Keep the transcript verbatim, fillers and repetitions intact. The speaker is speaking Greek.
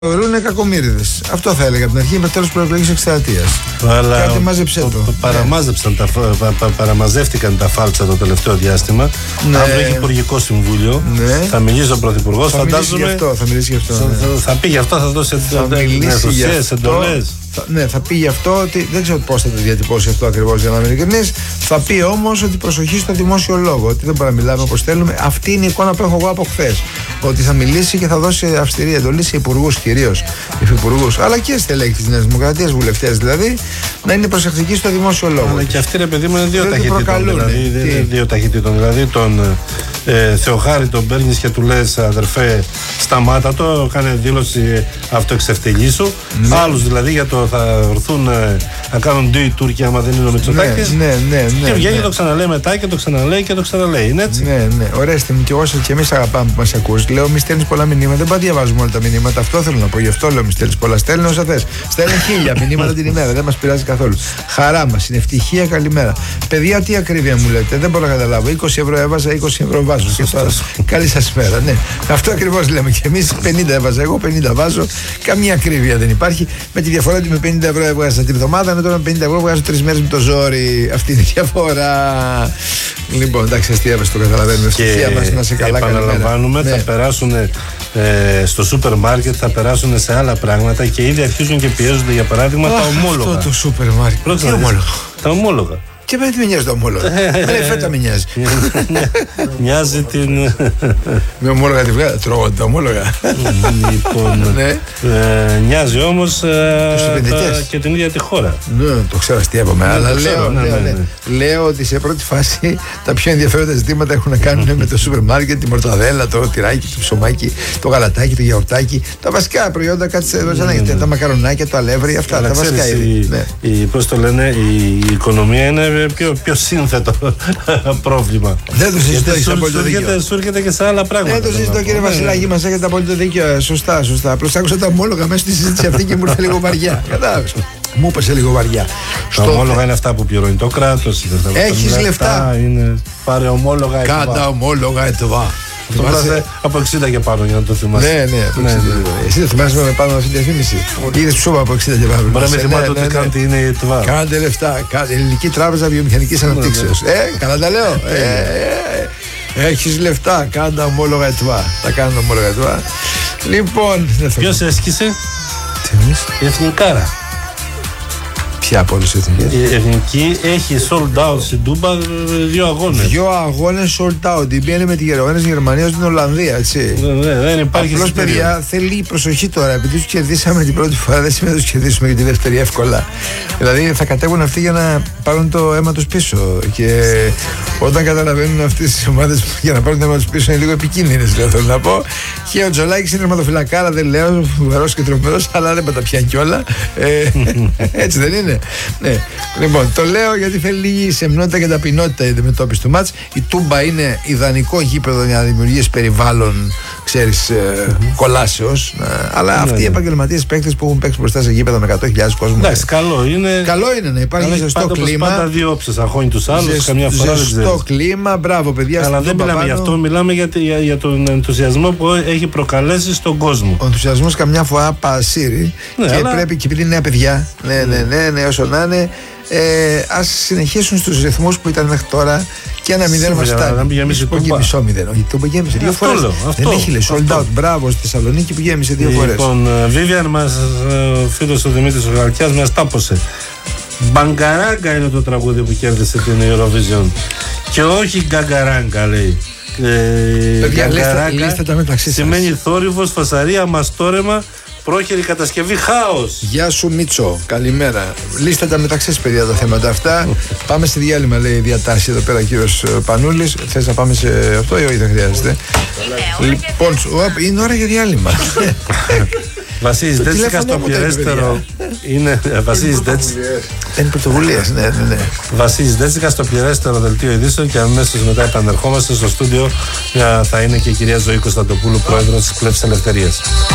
Θεωρούν κακομοίριδες. Αυτό θα έλεγα από την αρχή με τέλος προεκλογής εκστρατείας. Κάτι μάζεψε το. Παραμάζεψαν τα, πα, πα, παραμαζεύτηκαν τα φάλτσα το τελευταίο διάστημα. Ναι. Αύριο έχει υπουργικό συμβούλιο. Ναι. Θα μιλήσει ο πρωθυπουργός. Θα φαντάζομαι. Μιλήσει γι' αυτό, θα μιλήσει γι' αυτό. Θα, ναι. θα, θα πει γι' αυτό, θα δώσει εξουσίες, εντολές. Θα, ναι, θα πει γι' αυτό ότι δεν ξέρω πώς θα το διατυπώσει αυτό ακριβώς για να είμαι ειλικρινής. Θα πει όμως ότι προσοχή στο δημόσιο λόγο. Ότι δεν μπορούμε να μιλάμε όπως θέλουμε. Αυτή είναι η εικόνα που έχω εγώ από χθες. Ότι θα μιλήσει και θα δώσει αυστηρή εντολή σε υπουργούς, κυρίως υφυπουργούς, αλλά και στελέχη της Νέας Δημοκρατίας, βουλευτές δηλαδή, να είναι προσεκτικοί στο δημόσιο λόγο. Αλλά και αυτοί, ρε παιδί μου, είναι δύο δεν ταχυτήτων. Δηλαδή, δεν είναι δύο ταχυτήτων. Δηλαδή τον ε, Θεοχάρη τον παίρνεις και του λες, αδερφέ, σταμάτα το, κάνε δήλωση αυτοεξευτελίσου. Ναι. Άλλους δηλαδή για το θα έρθουν ε, να κάνουν δύο οι Τούρκοι άμα δεν είναι ο Μητσοτάκης. Ναι, ναι, ναι, ναι, και βγαίνει ναι. και το ξαναλέει μετά και το ξαναλέει και το ξαναλέει. Είναι έτσι. Ναι, ναι. Ωρέστε μου, και εγώ και εμείς αγαπάμε που μας ακούς. Λέω, μη στέλνεις πολλά μηνύματα. Δεν πάω διαβάζουμε όλα τα μηνύματα. Αυτό θέλω να πω. Γι' αυτό λέω, μη στέλνεις πολλά. Στέλνω όσα θες. Στέλνω χίλια μηνύματα την ημέρα. Δεν μας πειράζει καθόλου. Χαρά μας. Είναι ευτυχία, καλημέρα. Παιδιά, τι ακρίβεια μου λέτε. Δεν μπορώ να καταλάβω. είκοσι ευρώ έβαζα, είκοσι ευρώ βάζω. Καλή σας μέρα. Ναι. Αυτό ακριβώς λέμε και εμείς. πενήντα έβαζα εγώ, πενήντα βάζω. Καμία ακρίβεια δεν υπάρχει. Με τη διαφορά ότι με πενήντα ευρώ έβγαζα την εβδομάδα, ενώ τώρα με πενήντα ευρώ βγάζω τρεις μέρες με το ζόρι. Αυτή είναι η διαφορά. Λοιπόν, εντάξει, αστείευες, το καταλαβαίνουμε. Ευτυχία μας, να σε καλά. Επαναλαμβάνουμε, θα ναι. περάσουν ε, στο σούπερ μάρκετ, θα περάσουν σε άλλα πράγματα και ήδη αρχίζουν και πιέζονται, για παράδειγμα, Αχ, τα ομόλογα. Αυτό το σούπερ μάρκετ. Τι ομόλογα? Τα ομόλογα. Και με τι με νοιάζει το ομόλογα? Με φέτα με νοιάζει. Μοιάζει την. Με ομόλογα τη βγάλα, τρώω τα ομόλογα. Λοιπόν. Νοιάζει όμως και την ίδια τη χώρα. Ναι, το ξέρω, αστείευομαι. Αλλά λέω ότι σε πρώτη φάση τα πιο ενδιαφέροντα ζητήματα έχουν να κάνουν με το σούπερ μάρκετ, τη μορταδέλα, το τυράκι, το ψωμάκι, το γαλατάκι, το γιαουρτάκι. Τα βασικά προϊόντα, κάτσε εδώ, τα μακαρονάκια, το αλεύρι, αυτά τα βασικά. Πώς το λένε, η οικονομία είναι Πιο, πιο σύνθετο πρόβλημα. Δεν το συζητώ, έχεις απόλυτο δίκιο. Σου έρχεται και σε άλλα πράγματα. Δεν το συζητώ, κύριε Βασιλάκη, μας έχετε απόλυτο δίκιο. Σωστά, σωστά. Απλώς άκουσα τα ομόλογα μέσα στη συζήτηση αυτή και μου ήρθε λίγο βαριά. Κατάλαβες. Μου έπεσε λίγο βαριά. Τα ομόλογα είναι αυτά που πληρώνει το κράτος. Έχεις λεφτά. Είναι πάρε ομόλογα ΕΤΒΑ. Κάτα ομόλογα ΕΤΒΑ. Το βάζε από εξήντα και πάνω για να το θυμάσαι. Ναι, ναι, ναι, ναι. Εσύ δεν θυμάσαι με πάνω αυτή τη διαφήμιση? Είδες ψώμα από εξήντα και πάνω. Μπορεί να μην θυμάται ότι κάνετε είναι η ΕΤΒΑ. Κάντε λεφτά. Ελληνική Τράπεζα Βιομηχανικής Αναπτύξεως. Ε, καλά τα λέω. Έχεις λεφτά. Κάντε ομόλογα ΕΤΒΑ. Τα κάνουν ομόλογα ΕΤΒΑ. Λοιπόν. Ποιος έσκησε? Η Εθνικάρα. Ποια από όλες τις εθνικές? Η εθνική έχει sold out στην Τούμπα δύο αγώνες. Δύο αγώνες sold out. Η μία είναι με τη Γερμανία στην Ολλανδία, έτσι. Ναι, δεν υπάρχει. Απλώς, παιδιά, θέλει προσοχή τώρα. Επειδή τους κερδίσαμε την πρώτη φορά, δεν σημαίνει να τους κερδίσουμε και τη δεύτερη εύκολα. Δηλαδή θα κατέβουν αυτοί για να πάρουν το αίμα τους πίσω. Και όταν καταλαβαίνουν αυτές τις ομάδες για να πάρουν το αίμα τους πίσω, είναι λίγο επικίνδυνες, λέω, θέλω να πω. Και ο Τζολάκης είναι τερματοφυλακάρα, δεν λέω, βαρός και τρομερός, αλλά δεν τα πιάνει κιόλα. Ε, έτσι δεν είναι? Ναι. Λοιπόν, το λέω γιατί θέλει λίγη σεμνότητα και ταπεινότητα η αντιμετώπιση του μάτς. Η Τούμπα είναι ιδανικό γήπεδο για να δημιουργήσει περιβάλλον, ξέρεις, ε, mm-hmm. κολάσεως. Ε, αλλά ναι, αυτοί ναι. οι επαγγελματίες παίκτες που έχουν παίξει μπροστά σε γήπεδο με εκατό χιλιάδες κόσμο. Εντάξει, καλό είναι. Καλό είναι να υπάρχει ζεστό κλίμα. Πάντα δύο όψεις, αγχώνει τους άλλους, καμιά φορά δεν ξέρεις. Ζεστό κλίμα, μπράβο παιδιά. Αλλά δεν μιλάμε γι' αυτό, μιλάμε για, για, για τον ενθουσιασμό που έχει προκαλέσει στον κόσμο. Ο ενθουσιασμός καμιά φορά πασίρει ναι, και αλλά... πρέπει και επειδή είναι νέα παιδιά. Ναι, ναι, ναι, ναι, όσο να είναι. Ε, ας συνεχίσουν στους ρυθμούς που ήταν μέχρι τώρα και ένα μηδέν μας φτάνει. Να μην γεμίσει το και μισό μηδέν. Όχι, το που γέμισε δύο φορές. Δεν έχει λέει sold out. Μπράβο στη Θεσσαλονίκη που γέμισε δύο φορές. Λοιπόν, Vivian μας, ο φίλος ο Δημήτρης ο Γαλκιάς μας τάπωσε. Μπαγκαράγκα είναι το τραγούδι που κέρδισε την Eurovision. Και όχι γκαγκαράγκα, λέει. Παιδιά, λίστε τα μεταξύ σας. Σημαίνει θόρυβος, φασαρία, μαστόρεμα, πρόχειρη κατασκευή, χάος. Γεια σου Μίτσο, καλημέρα. Λίστε τα μεταξύ σας, παιδιά, τα θέματα αυτά. Πάμε στη διάλειμμα, λέει η διατάση εδώ πέρα ο κύριος Πανούλης. Θες να πάμε σε αυτό ή όχι, δεν χρειάζεται? Λοιπόν, είναι ώρα για διάλειμμα. Βασίλης Ντέτσικα στο πληρέστερο. Είναι Βασίλης Ντέτσικα. Είναι πρωτοβουλίες, ναι, ναι, ναι. Βασίλης Ντέτσικα στο πληρέστερο δελτίο ειδήσεων και αμέσως μετά επανερχόμαστε στο στούντιο. Θα είναι και η κυρία Ζωή Κωνσταντοπούλου, πρόεδρος της Πλεύσης Ελευθερίας.